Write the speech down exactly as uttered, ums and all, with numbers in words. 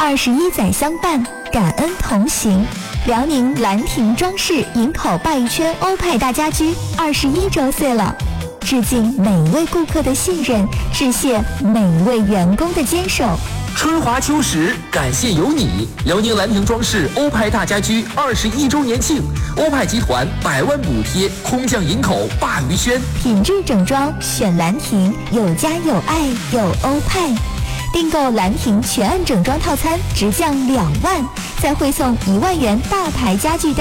二十一载相伴，感恩同行。辽宁兰亭装饰营口鲅鱼圈欧派大家居二十一周岁了，致敬每位顾客的信任，致谢每位员工的坚守。 春华秋实，感谢有你！辽宁兰亭装饰欧派大家居二十一周年庆，欧派集团百万补贴，空降营口鲅鱼轩， 品质整装选兰亭，有家有爱有欧派。订购兰亭全案整装套餐直降两万，再汇送一万元大牌家具。